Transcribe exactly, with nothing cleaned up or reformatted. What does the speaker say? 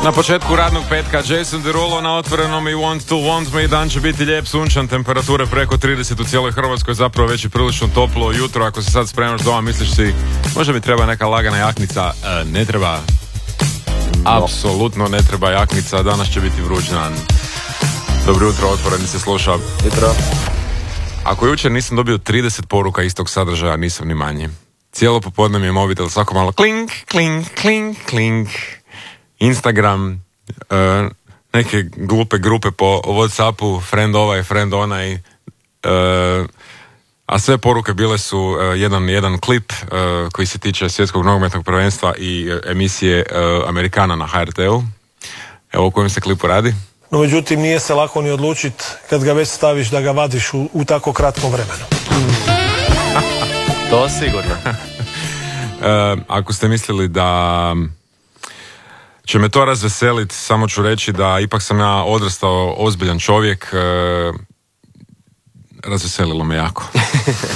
Na početku radnog petka Jason Derulo na otvorenom i Want to Want Me. Dan će biti lijep, sunčan, temperature preko trideset u cijeloj Hrvatskoj, zapravo već je prilično toplo jutro. Ako se sad spremaš doma, misliš si možda mi treba neka lagana jaknica, e, ne treba. Apsolutno ne treba jaknica, danas će biti vruć dan. Dobro jutro, otvoreni se sluša. Jutro. Ako jučer nisam dobio trideset poruka istog sadržaja, nisam ni manji. Cijelo popodne mi je mobitel svako malo klink, klink, klink, klink. Instagram, uh, neke glupe grupe po Whatsappu, friend ovaj, friend onaj, uh, a sve poruke bile su uh, jedan, jedan klip uh, koji se tiče svjetskog nogometnog prvenstva i uh, emisije uh, Amerikana na H R T-u. Evo o kojem se klipu radi. No međutim nije se lako ni odlučiti kad ga već staviš da ga vadiš u, u tako kratkom vremenu. To sigurno. uh, ako ste mislili da će me to razveseliti, samo ću reći da ipak sam ja odrastao ozbiljan čovjek, e, razveselilo me jako.